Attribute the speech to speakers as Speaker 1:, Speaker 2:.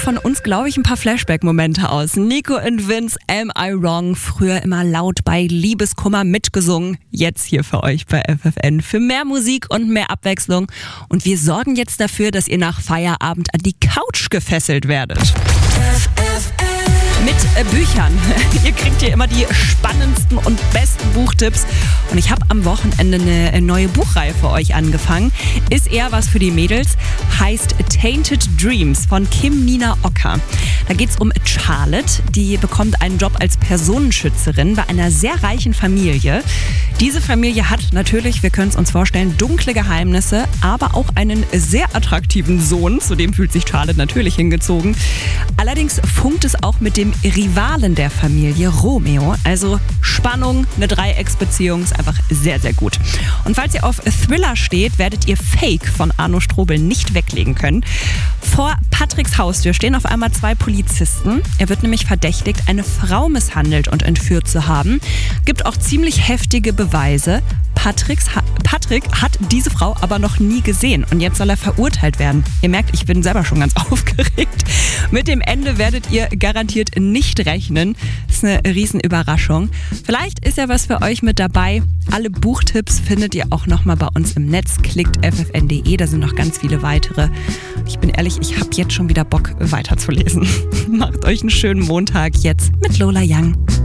Speaker 1: von uns, glaube ich, ein paar Flashback-Momente aus. Nico und Vince, Am I Wrong? Früher immer laut bei Liebeskummer mitgesungen. Jetzt hier für euch bei FFN für mehr Musik und mehr Abwechslung. Und wir sorgen jetzt dafür, dass ihr nach Feierabend an die Couch gefesselt werdet. Mit Büchern. Ihr kriegt hier immer die spannendsten und besten Buchtipps. Und ich habe am Wochenende eine neue Buchreihe für euch angefangen. Ist eher was für die Mädels. Heißt Tainted Dreams von Kim Nina Ocker. Da geht es um Charlotte. Die bekommt einen Job als Personenschützerin bei einer sehr reichen Familie. Diese Familie hat natürlich, wir können es uns vorstellen, dunkle Geheimnisse, aber auch einen sehr attraktiven Sohn. Zu dem fühlt sich Charlotte natürlich hingezogen. Allerdings funkt es auch mit dem Rivalen der Familie, Romeo. Also Spannung, eine Dreiecksbeziehung, ist einfach sehr, sehr gut. Und falls ihr auf Thriller steht, werdet ihr Fake von Arno Strobel nicht weglegen können. Vor Patricks Haustür stehen auf einmal 2 Polizisten. Er wird nämlich verdächtigt, eine Frau misshandelt und entführt zu haben. Gibt auch ziemlich heftige Beweise. Patrick hat diese Frau aber noch nie gesehen und jetzt soll er verurteilt werden. Ihr merkt, ich bin selber schon ganz aufgeregt. Mit dem Ende werdet ihr garantiert nicht rechnen. Das ist eine Riesenüberraschung. Vielleicht ist ja was für euch mit dabei. Alle Buchtipps findet ihr auch nochmal bei uns im Netz. Klickt ffn.de, da sind noch ganz viele weitere. Ich bin ehrlich, ich habe jetzt schon wieder Bock weiterzulesen. Macht euch einen schönen Montag jetzt mit Lola Young.